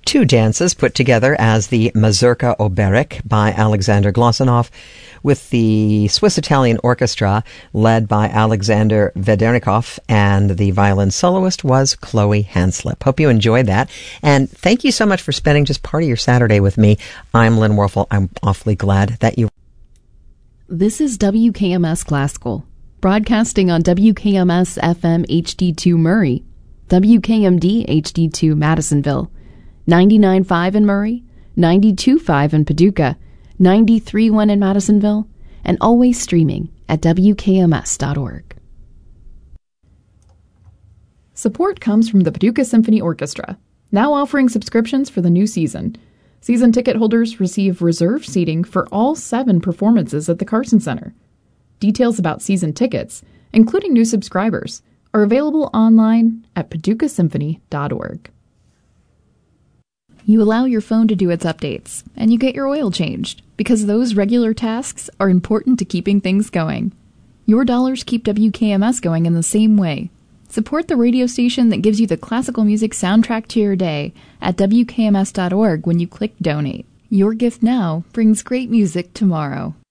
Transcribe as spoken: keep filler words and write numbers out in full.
two dances put together as the Mazurka Oberek by Alexander Glossonoff with the Swiss-Italian Orchestra led by Alexander Vedernikov, and the violin soloist was Chloe Hanslip. Hope you enjoyed that, and thank you so much for spending just part of your Saturday with me. I'm Lynn Werfel. I'm awfully glad that you... This is W K M S Classical, broadcasting on W K M S F M H D two Murray, W K M D H D two Madisonville, ninety-nine point five in Murray, ninety-two point five in Paducah, ninety-three point one in Madisonville, and always streaming at W K M S dot org. Support comes from the Paducah Symphony Orchestra, now offering subscriptions for the new season. Season ticket holders receive reserved seating for all seven performances at the Carson Center. Details about season tickets, including new subscribers, are available online at paducah symphony dot org. You allow your phone to do its updates, and you get your oil changed, because those regular tasks are important to keeping things going. Your dollars keep W K M S going in the same way. Support the radio station that gives you the classical music soundtrack to your day at W K M S dot org when you click Donate. Your gift now brings great music tomorrow.